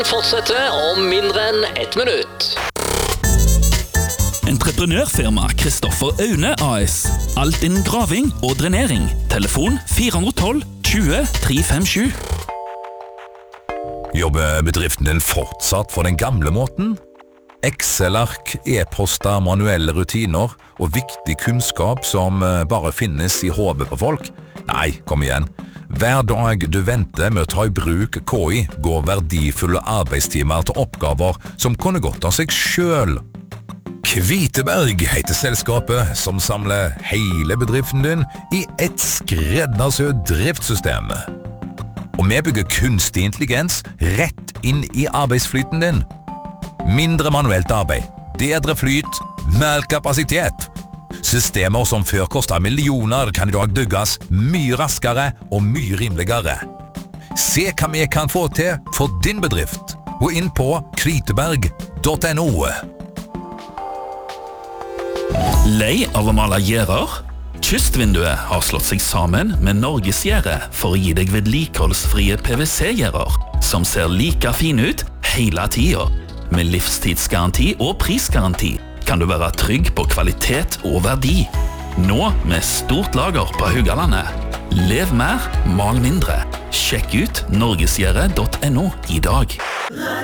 Fortsetter om mindre enn 1 minutt. Entreprenørfirma Kristoffer Aune AS. Alt innen graving og drenering. Telefon 412 20 357. Jobber bedriften din fortsatt for den gamle måten? Excel-ark, e-poster, manuelle rutiner og viktig kunnskap som bare finnes i hodet på folk? Nei, kom igjen. Hver dag du venter med å ta i bruk KI, går verdifulle arbeidstimer til oppgaver som kunne gått av seg selv. Kviteberg heter selskapet som samler hele bedriften din i et skreddersydd driftssystem. Og vi bygger kunstig intelligens rett inn i arbeidsflyten din. Mindre manuelt arbeid, bedre flyt, mer kapasitet. Systemer som før kostet millioner kan i dag bygges mye raskere og mye rimeligere. Se hva vi kan få til for din bedrift. Gå inn på kviteberg.no. Lei av å male gjerder? Kystvinduet har slått seg sammen med Norgesgjerde for å gi deg vedlikeholdsfrie PVC-gjerder, som ser like fine ut hele tiden. Med livstidsgaranti og prisgaranti kan du være trygg på kvalitet og verdi. Nå med stort lager på Haugalandet. Lev mer, mal mindre. Sjekk ut norgesgjerde.no i dag.